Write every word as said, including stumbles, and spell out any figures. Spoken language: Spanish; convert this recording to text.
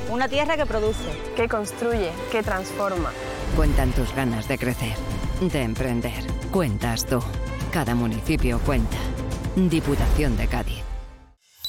Una tierra que produce, que construye, que transforma. Cuentan tus ganas de crecer, de emprender. Cuentas tú. Cada municipio cuenta. Diputación de Cádiz.